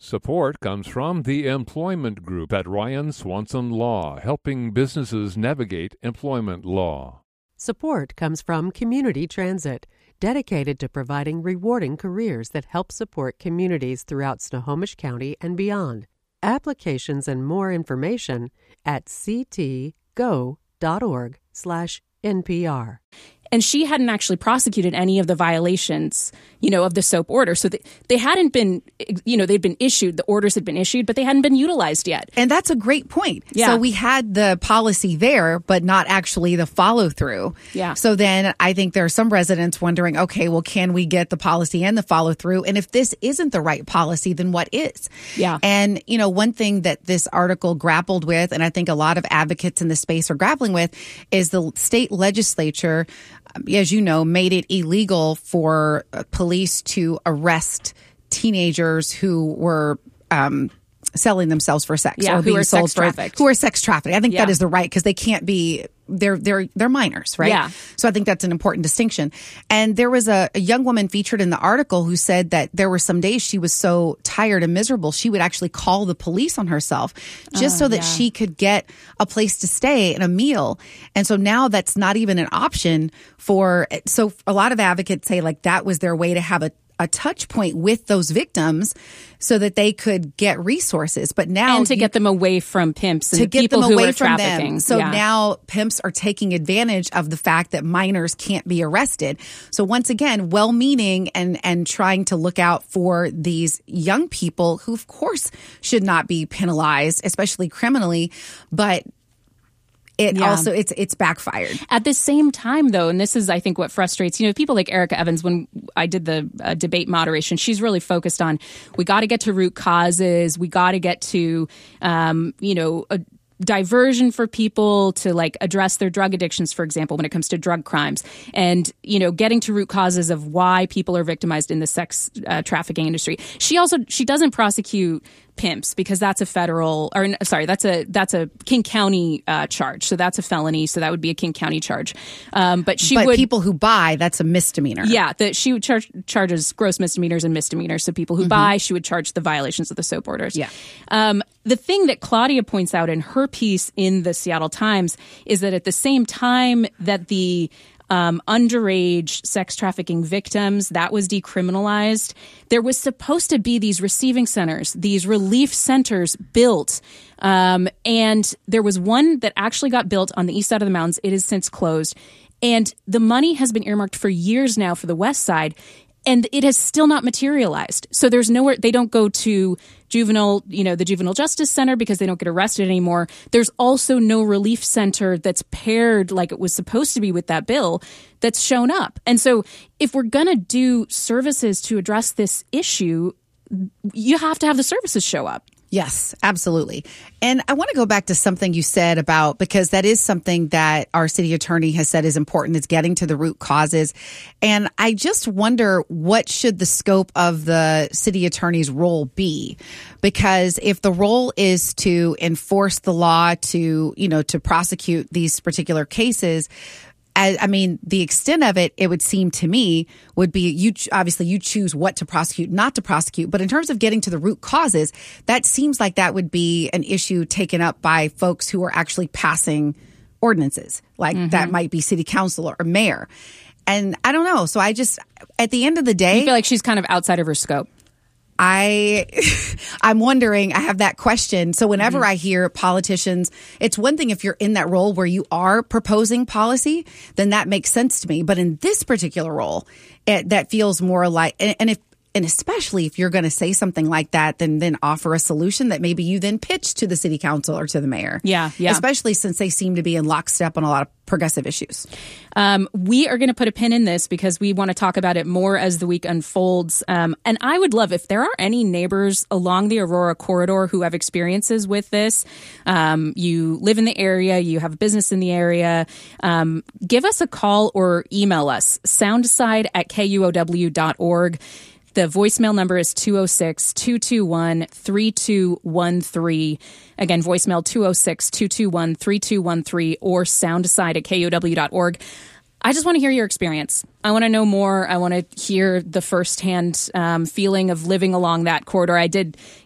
Support comes from the Employment Group at Ryan Swanson Law, helping businesses navigate employment law. Support comes from Community Transit, dedicated to providing rewarding careers that help support communities throughout Snohomish County and beyond. Applications and more information at ctgo.org/NPR. And she hadn't actually prosecuted any of the violations, of the SOAP order. So they hadn't been, they'd been issued, the orders had been issued, but they hadn't been utilized yet. And that's a great point. Yeah. So we had the policy there, but not actually the follow through. Yeah. So then I think there are some residents wondering, okay, well, can we get the policy and the follow through? And if this isn't the right policy, then what is? Yeah. And, one thing that this article grappled with, and I think a lot of advocates in the space are grappling with, is the state legislature, as you know, made it illegal for police to arrest teenagers who were selling themselves for sex, or being who are sold sex trafficked. who are sex trafficked. I think that is the right, because they can't be. They're minors, right? Yeah. So I think that's an important distinction. And there was a young woman featured in the article who said that there were some days she was so tired and miserable, she would actually call the police on herself just so that she could get a place to stay and a meal. And so now that's not even an option so a lot of advocates say like that was their way to have a touch point with those victims so that they could get resources. But now and to get them away from pimps and to get people them who away are from trafficking. them. So now pimps are taking advantage of the fact that minors can't be arrested. So once again, well-meaning and trying to look out for these young people who, of course, should not be penalized, especially criminally, but also it's backfired. At the same time, though, and this is, I think, what frustrates, people like Erica Evans, when I did the debate moderation, she's really focused on, we got to get to root causes. We got to get to, a diversion for people to address their drug addictions, for example, when it comes to drug crimes, and getting to root causes of why people are victimized in the sex trafficking industry. She doesn't prosecute pimps because that's a that's a King County charge, so that's a felony, so that would be a King County charge. But people who buy, that's a misdemeanor. Yeah, she would charges gross misdemeanors and misdemeanors. So people who buy, she would charge the violations of the SOAP orders. Yeah. The thing that Claudia points out in her piece in the Seattle Times is that at the same time that the underage sex trafficking victims, that was decriminalized, there was supposed to be these receiving centers, these relief centers built. And there was one that actually got built on the east side of the mountains. It has since closed. And the money has been earmarked for years now for the west side. And it has still not materialized. So there's nowhere, they don't go to the Juvenile Justice Center because they don't get arrested anymore. There's also no relief center that's paired like it was supposed to be with that bill that's shown up. And so if we're going to do services to address this issue, you have to have the services show up. Yes, absolutely. And I want to go back to something you said about, because that is something that our city attorney has said is important, is getting to the root causes. And I just wonder, what should the scope of the city attorney's role be? Because if the role is to enforce the law, to prosecute these particular cases, the extent of it would seem to me would be you choose what to prosecute, not to prosecute. But in terms of getting to the root causes, that seems like that would be an issue taken up by folks who are actually passing ordinances. That might be city council or mayor. And I don't know. So at the end of the day, you feel like she's kind of outside of her scope. I'm wondering, I have that question. So whenever I hear politicians, it's one thing if you're in that role where you are proposing policy, then that makes sense to me. But in this particular role, that feels more like, and especially if you're going to say something like that, then offer a solution that maybe you then pitch to the city council or to the mayor. Yeah. Especially since they seem to be in lockstep on a lot of progressive issues. We are going to put a pin in this because we want to talk about it more as the week unfolds. And I would love, if there are any neighbors along the Aurora corridor who have experiences with this, you live in the area, you have a business in the area, give us a call or email us, soundside@kuow.org. The voicemail number is 206-221-3213. Again, voicemail 206-221-3213 or soundside@kuow.org. I just want to hear your experience. I want to know more. I want to hear the firsthand feeling of living along that corridor. I did